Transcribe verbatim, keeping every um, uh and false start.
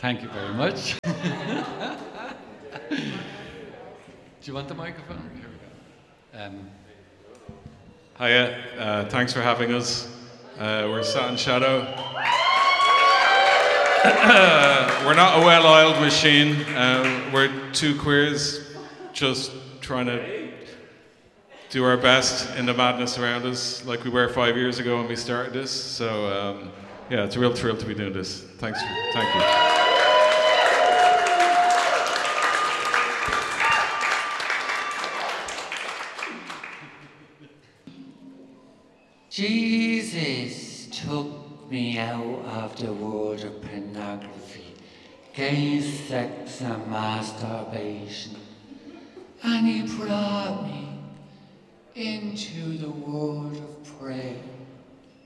Thank you very much. Do you want the microphone? Here we go. Um, Hiya, uh, thanks for having us. Uh, we're Sat in Shadow. We're not a well-oiled machine. Uh, we're two queers just trying to do our best in the madness around us, like we were five years ago when we started this. So um, yeah, it's a real thrill to be doing this. Thanks. For, thank you. Jesus took me out of the world of pornography, gay sex and masturbation, and he brought me into the world of prayer.